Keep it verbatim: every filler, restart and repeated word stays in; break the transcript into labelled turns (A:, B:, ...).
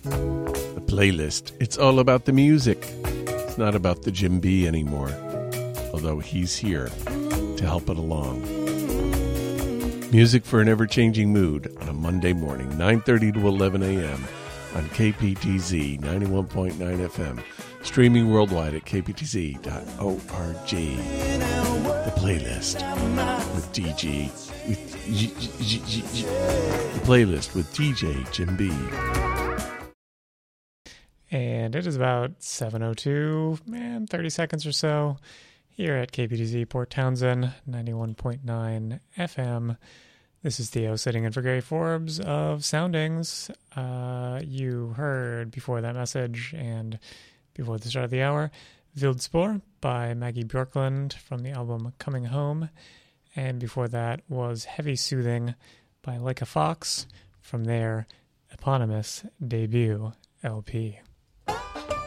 A: The playlist. It's all about the music. It's not about the Jim B anymore, although he's here to help it along. Music for an ever-changing mood on a Monday morning, nine thirty to eleven a.m. on K P T Z ninety-one point nine F M, streaming worldwide at k p t z dot org. The playlist with D J, with G, G, G, G, G, the playlist with D J Jim B.
B: And it is about seven oh two, man, thirty seconds or so, here at K P T Z Port Townsend, ninety-one point nine F M. This is Theo sitting in for Gary Forbes of Soundings. Uh, you heard before that message and before the start of the hour, Wildspor by Maggie Bjorklund from the album Coming Home. And before that was Heavy Soothing by Like a Fox from their eponymous debut L P.